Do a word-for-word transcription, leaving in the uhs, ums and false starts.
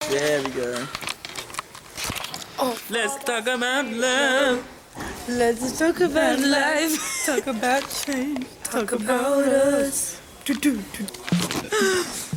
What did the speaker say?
There we go. Oh, let's talk about love. Let's talk about life. Talk about change. Talk about us. Do, do, do.